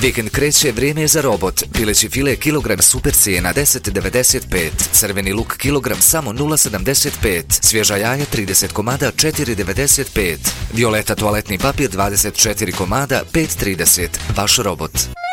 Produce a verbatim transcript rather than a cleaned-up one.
Vikend kreće, vrijeme je za robot. Pileći file kilogram super cijena deset devedeset pet. Crveni luk kilogram samo nula sedamdeset pet. Svježa jaja trideset komada četiri devedeset pet. Violeta toaletni papir dvadeset četiri komada pet trideset. Vaš robot.